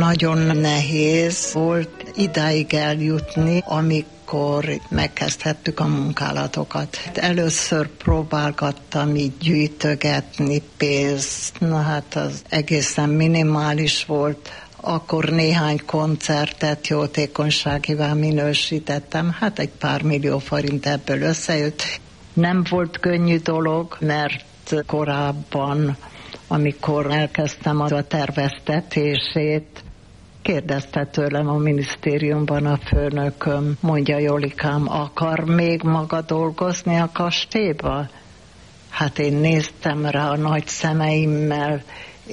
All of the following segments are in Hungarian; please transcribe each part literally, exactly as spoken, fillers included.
Nagyon nehéz volt idáig eljutni, amikor megkezdhettük a munkálatokat. Először próbálgattam így gyűjtögetni pénzt, na hát az egészen minimális volt. Akkor néhány koncertet jótékonyságival minősítettem, hát egy pár millió forint ebből összejött. Nem volt könnyű dolog, mert korábban, amikor elkezdtem a terveztetését, kérdezte tőlem a minisztériumban a főnököm, mondja: Jolikám, akar még maga dolgozni a kastélyba? Hát én néztem rá a nagy szemeimmel,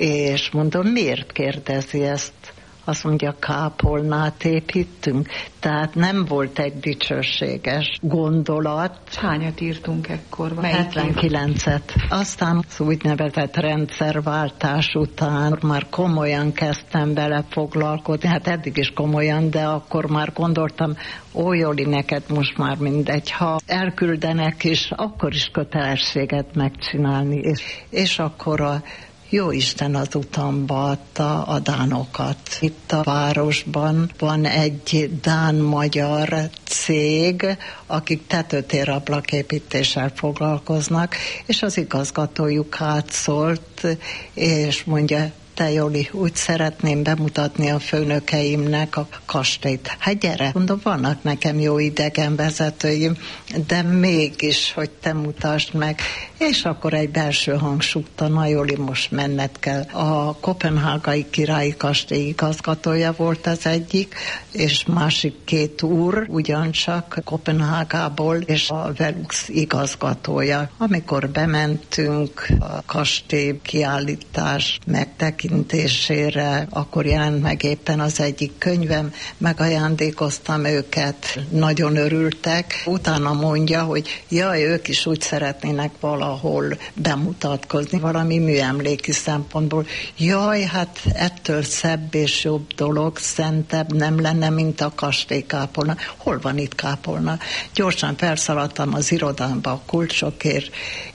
és mondom, miért kérdezi ezt? Azt mondja, kápolnát építünk. Tehát nem volt egy dicsőséges gondolat. Hányat írtunk ekkor? hetvenkilencet. Aztán az úgynevezett rendszerváltás után már komolyan kezdtem vele foglalkozni. Hát eddig is komolyan, de akkor már gondoltam, ó, Joli, neked most már mindegy. Ha elküldenek is, akkor is kötelességet megcsinálni. És, és akkor a jó Isten az utamba adta a dánokat. Itt a városban van egy dán-magyar cég, akik tetőtérablaképítéssel foglalkoznak, és az igazgatójuk átszólt, és mondja: te Joli, úgy szeretném bemutatni a főnökeimnek a kastélyt. Hát gyere, mondom, vannak nekem jó idegenvezetőim, de mégis, hogy te mutasd meg. És akkor egy belső hang súgta: na Joli, most menned kell. A koppenhágai királyi kastély igazgatója volt az egyik, és másik két úr ugyancsak Koppenhágából, és a Velux igazgatója. Amikor bementünk a kastély kiállítás megtekintésére, akkor jelent meg éppen az egyik könyvem, megajándékoztam őket, nagyon örültek. Utána mondja, hogy jaj, ők is úgy szeretnének valahol bemutatkozni, valami műemléki szempontból. Jaj, hát ettől szebb és jobb dolog, szentebb nem lenne, mint a kastélykápolna. Hol van itt kápolna? Gyorsan felszaladtam az irodámba a kulcsokért,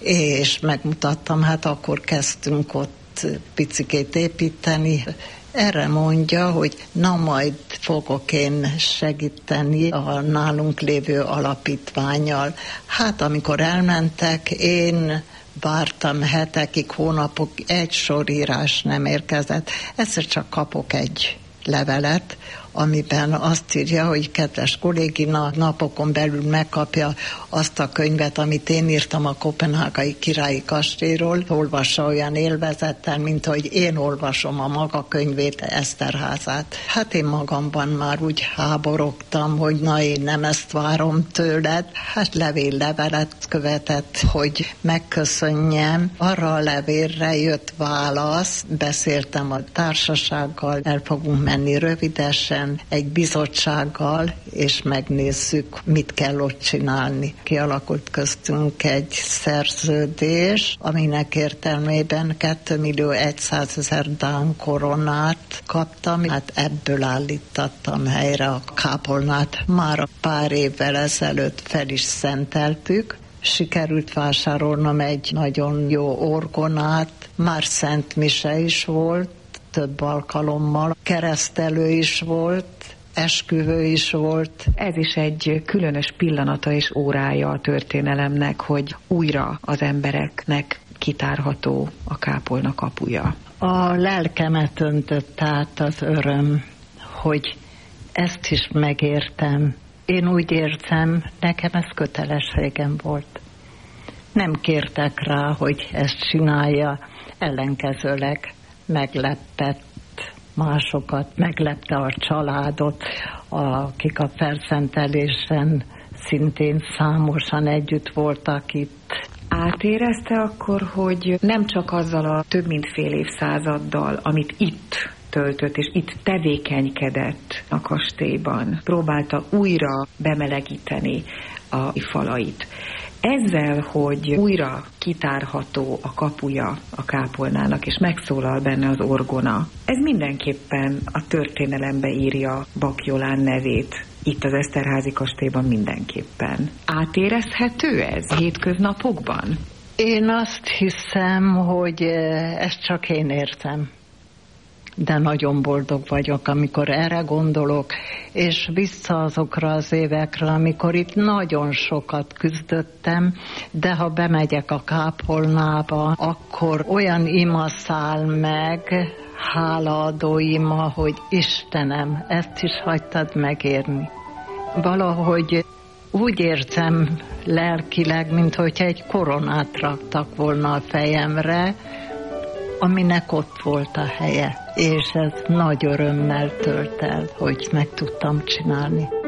és megmutattam, hát akkor kezdtünk ott picikét építeni. Erre mondja, hogy na majd fogok én segíteni a nálunk lévő alapítvánnyal. Hát amikor elmentek, én vártam hetekig, hónapok, egy sorírás nem érkezett. Egyszer csak kapok egy levelet, amiben azt írja, hogy kedves kollégina, napokon belül megkapja azt a könyvet, amit én írtam a koppenhágai királyi kastélyról, olvassa olyan élvezettel, mint hogy én olvasom a maga könyvét, Eszterházát. Hát én magamban már úgy háborogtam, hogy na, én nem ezt várom tőled. Hát levél levelet követett, hogy megköszönjem. Arra a levélre jött válasz, beszéltem a társasággal, el fogunk menni rövidesen, egy bizottsággal, és megnézzük, mit kell ott csinálni. Kialakult köztünk egy szerződés, aminek értelmében két millió százezer dán koronát kaptam, hát ebből állítottam helyre a kápolnát. Már pár évvel ezelőtt fel is szenteltük, sikerült vásárolnom egy nagyon jó orgonát, már szent mise is volt, több alkalommal, keresztelő is volt, esküvő is volt. Ez is egy különös pillanata és órája a történelemnek, hogy újra az embereknek kitárható a kápolna kapuja. A lelkemet öntött át az öröm, hogy ezt is megértem. Én úgy érzem, nekem ez kötelességem volt. Nem kértek rá, hogy ezt csinálja, ellenkezőleg meglepett másokat, meglepte a családot, akik a felszentelésen szintén számosan együtt voltak itt. Átérezte akkor, hogy nem csak azzal a több mint fél évszázaddal, amit itt töltött, és itt tevékenykedett a kastélyban, próbálta újra bemelegíteni a falait. Ezzel, hogy újra kitárható a kapuja a kápolnának, és megszólal benne az orgona, ez mindenképpen a történelembe írja Bak Jolán nevét. Itt az Eszterházy kastélyban mindenképpen. Átérezhető ez hétköznapokban? Én azt hiszem, hogy ezt csak én értem. de nagyon boldog vagyok, amikor erre gondolok, és vissza azokra az évekre, amikor itt nagyon sokat küzdöttem, de ha bemegyek a kápolnába, akkor olyan ima száll meg, hálaadó ima, hogy Istenem, ezt is hagytad megérni. Valahogy úgy érzem lelkileg, minthogyha egy koronát raktak volna a fejemre, aminek ott volt a helye, és ez nagy örömmel tölt el, hogy meg tudtam csinálni.